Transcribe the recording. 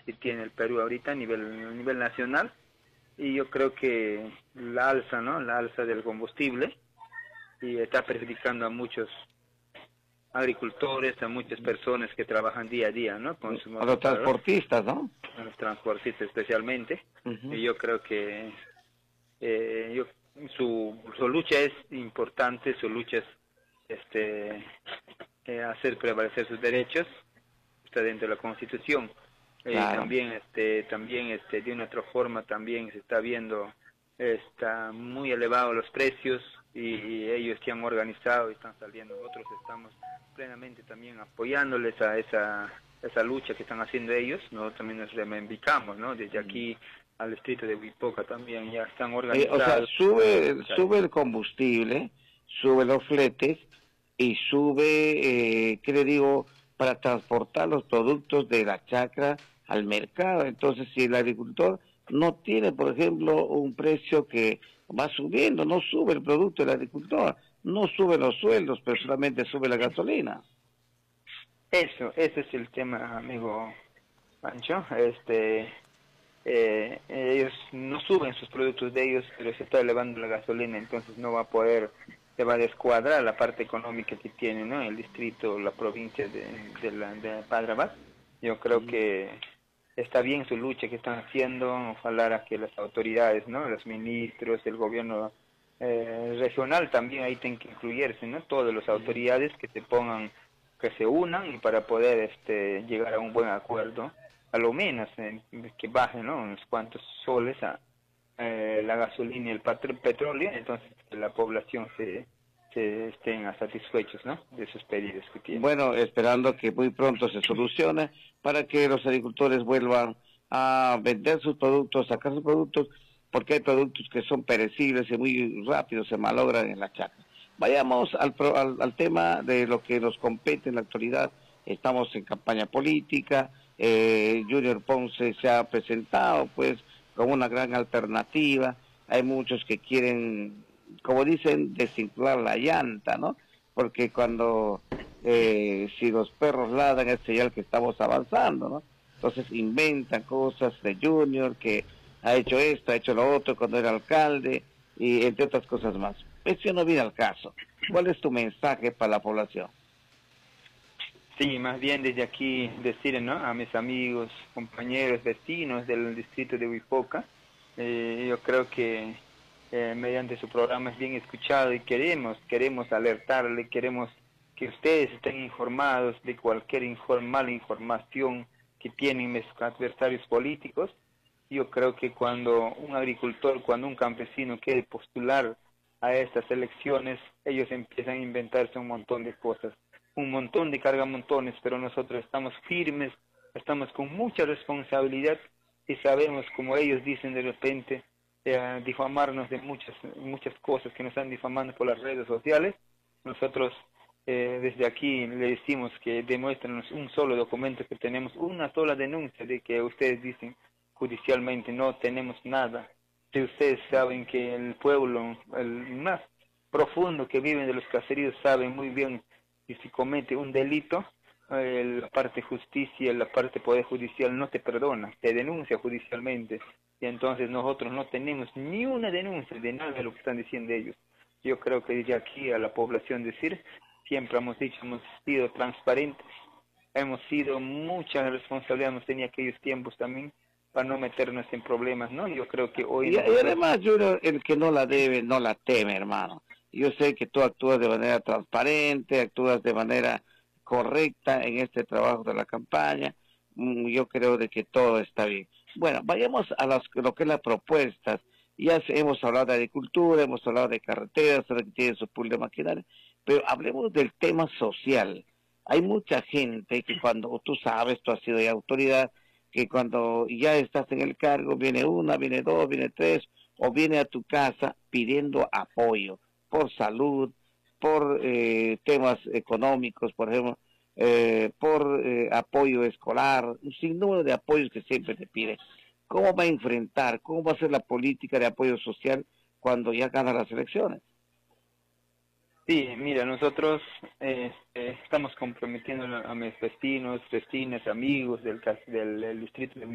que tiene el Perú ahorita a nivel nacional, y yo creo que la alza, ¿no? La alza del combustible y está perjudicando a muchos agricultores, a muchas personas que trabajan día a día, ¿no? Con su A los mototador, transportistas, ¿no? a los transportistas especialmente. Ujú. Y yo creo que su lucha es importante, su lucha es este hacer prevalecer sus derechos, está dentro de la Constitución. Claro. También de una otra forma también se está viendo, está muy elevado los precios, y ellos se han organizado y están saliendo. Nosotros estamos plenamente también apoyándoles a esa lucha que están haciendo ellos. Nosotros también nos reivindicamos, ¿no? Desde aquí al distrito de Huipoca también ya están O sea, organizados. sube el combustible, sube los fletes y sube, ¿qué le digo?, para transportar los productos de la chacra al mercado. Entonces, si el agricultor no tiene, por ejemplo, un precio que va subiendo, no sube el producto del agricultor, no sube los sueldos, pero solamente sube la gasolina. Ese es el tema, amigo Pancho. Ellos no suben sus productos de ellos, pero se está elevando la gasolina, entonces no va a poder, se va a descuadrar la parte económica que tiene, ¿no? El distrito, la provincia de Padre Abad. Yo creo que está bien su lucha que están haciendo. Ojalá a que las autoridades, ¿no? Los ministros, el gobierno regional también ahí tienen que incluirse, ¿no? Todas las autoridades que se pongan, que se unan, y para poder llegar a un buen acuerdo, a lo menos que baje, ¿no? Unos cuantos soles a la gasolina y el petróleo, entonces la población se estén satisfechos, ¿no? De sus pedidos que tienen. Bueno, esperando que muy pronto se solucione para que los agricultores vuelvan a vender sus productos, sacar sus productos, porque hay productos que son perecibles y muy rápido se malogran en la chacra. Vayamos al tema de lo que nos compete en la actualidad. Estamos en campaña política. Junior Ponce se ha presentado pues como una gran alternativa. Hay muchos que quieren, como dicen, desinflar la llanta, ¿no? Porque cuando si los perros ladran es señal que estamos avanzando, ¿no? Entonces inventan cosas de Junior, que ha hecho esto, ha hecho lo otro cuando era alcalde, y entre otras cosas más. Eso no viene al caso. ¿Cuál es tu mensaje para la población? Sí, más bien desde aquí decir, ¿no? A mis amigos, compañeros, vecinos del distrito de Huipoca, yo creo que mediante su programa es bien escuchado, y queremos alertarle, queremos que ustedes estén informados de cualquier mala información que tienen mis adversarios políticos. Yo creo que cuando un agricultor, cuando un campesino quiere postular a estas elecciones, ellos empiezan a inventarse un montón de cosas, un montón de cargamontones, pero nosotros estamos firmes, estamos con mucha responsabilidad, y sabemos, como ellos dicen de repente, difamarnos de muchas cosas que nos están difamando por las redes sociales. Nosotros desde aquí le decimos que demuéstrenos un solo documento, que tenemos una sola denuncia de que ustedes dicen judicialmente no tenemos nada. Si ustedes saben que el pueblo, el más profundo que viven de los caseríos, saben muy bien que si comete un delito, la parte justicia, la parte poder judicial no te perdona, te denuncia judicialmente. Y entonces nosotros no tenemos ni una denuncia de nada de lo que están diciendo ellos. Yo creo que desde aquí a la población decir, siempre hemos dicho, hemos sido transparentes, hemos sido, mucha responsabilidad hemos tenido aquellos tiempos también, para no meternos en problemas, ¿no? Yo creo que hoy Y nosotros... además, Junior, el que no la debe, no la teme, hermano. Yo sé que tú actúas de manera transparente, actúas de manera correcta en este trabajo de la campaña. Yo creo de que todo está bien. Bueno, vayamos a lo que es las propuestas. Hemos hablado de agricultura, hemos hablado de carreteras, ahora que tienen su pool de maquinaria, pero hablemos del tema social. Hay mucha gente que cuando tú sabes, tú has sido ya autoridad, que cuando ya estás en el cargo, viene una, viene dos, viene tres, o viene a tu casa pidiendo apoyo por salud, por temas económicos, por ejemplo, por apoyo escolar, un sinnúmero de apoyos que siempre te piden. ¿Cómo va a enfrentar, cómo va a ser la política de apoyo social cuando ya gana las elecciones? Sí, mira, nosotros estamos comprometiendo a mis vecinos, vecinas, amigos del distrito de